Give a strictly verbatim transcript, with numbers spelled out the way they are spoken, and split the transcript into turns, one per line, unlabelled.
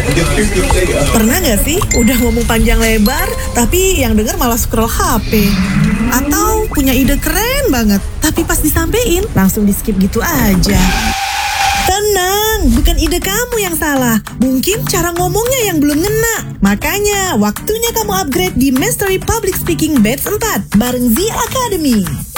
Pernah gak sih udah ngomong panjang lebar, tapi yang denger malah scroll H P? Atau punya ide keren banget, tapi pas disampein langsung di skip gitu aja? Tenang, bukan ide kamu yang salah. Mungkin cara ngomongnya yang belum ngena. Makanya, waktunya kamu upgrade di Mastery Public Speaking Batch empat bareng Z Academy.